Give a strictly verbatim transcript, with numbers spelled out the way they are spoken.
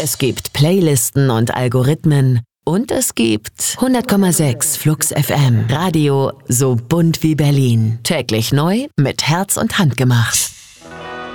Es gibt Playlisten und Algorithmen. Und es gibt hundert Komma sechs Flux F M. Radio so bunt wie Berlin. Täglich neu mit Herz und Hand gemacht.